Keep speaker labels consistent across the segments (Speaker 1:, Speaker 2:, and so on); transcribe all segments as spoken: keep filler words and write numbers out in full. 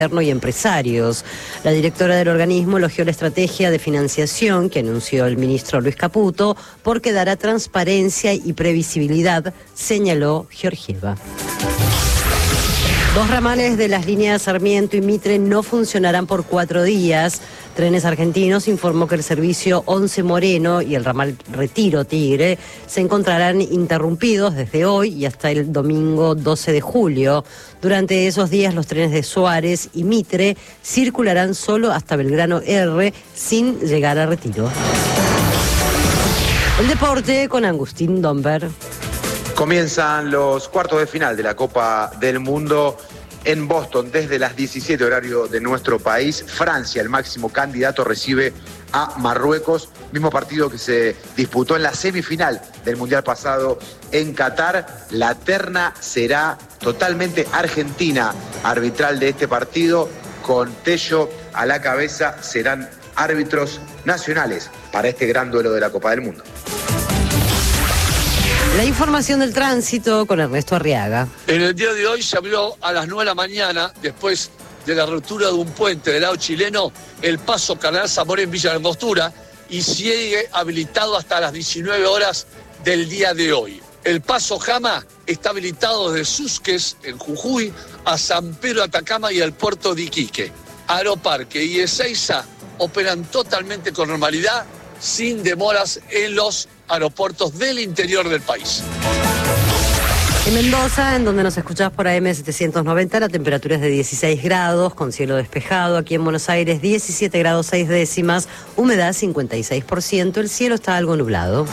Speaker 1: y empresarios. La directora del organismo elogió la estrategia de financiación que anunció el ministro Luis Caputo porque dará transparencia y previsibilidad, señaló Georgieva. Dos ramales de las líneas Sarmiento y Mitre no funcionarán por cuatro días. Trenes Argentinos informó que el servicio once Moreno y el ramal Retiro Tigre se encontrarán interrumpidos desde hoy y hasta el domingo doce de julio. Durante esos días los trenes de Suárez y Mitre circularán solo hasta Belgrano R sin llegar a Retiro. El deporte con Agustín Domber.
Speaker 2: Comienzan los cuartos de final de la Copa del Mundo en Boston desde las diecisiete horario de nuestro país. Francia, el máximo candidato, recibe a Marruecos, mismo partido que se disputó en la semifinal del Mundial pasado en Qatar. La terna será totalmente argentina, arbitral de este partido, con Tello a la cabeza. Serán árbitros nacionales para este gran duelo de la Copa del Mundo.
Speaker 1: La información del tránsito con Ernesto Arriaga.
Speaker 3: En el día de hoy se abrió a las nueve de la mañana, después de la ruptura de un puente del lado chileno, el paso Canal Zamora en Villa Langostura y sigue habilitado hasta las diecinueve horas del día de hoy. El paso Jama está habilitado desde Susques, en Jujuy, a San Pedro Atacama y al puerto de Iquique. Aeroparque y Ezeiza operan totalmente con normalidad, sin demoras en los aeropuertos del interior del país.
Speaker 1: En Mendoza, en donde nos escuchás por A M setecientos noventa, la temperatura es de dieciséis grados, con cielo despejado. Aquí en Buenos Aires, diecisiete grados seis décimas, humedad cincuenta y seis por ciento, el cielo está algo nublado.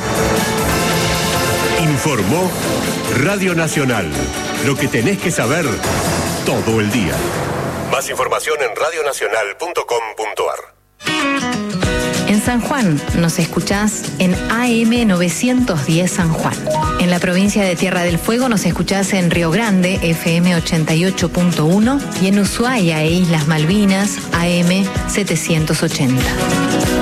Speaker 4: Informó Radio Nacional, lo que tenés que saber todo el día. Más información en radio nacional punto com punto a r.
Speaker 5: En San Juan nos escuchás en A M novecientos diez San Juan. En la provincia de Tierra del Fuego nos escuchás en Río Grande, F M ochenta y ocho punto uno, y en Ushuaia e Islas Malvinas, A M setecientos ochenta.